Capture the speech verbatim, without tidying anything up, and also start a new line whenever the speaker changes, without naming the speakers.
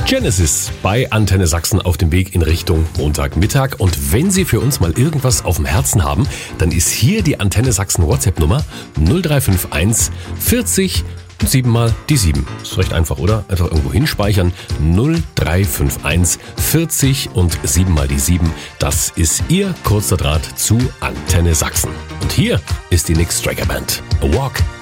Genesis bei Antenne Sachsen auf dem Weg in Richtung Montagmittag. Und wenn Sie für uns mal irgendwas auf dem Herzen haben, dann ist hier die Antenne Sachsen WhatsApp-Nummer null drei fünf eins vierzig und sieben mal die sieben. Ist recht einfach, oder? Einfach irgendwo hinspeichern. null drei fünf eins vierzig und sieben mal die sieben. Das ist Ihr kurzer Draht zu Antenne Sachsen. Und hier ist die Nix Striker Band. A Walk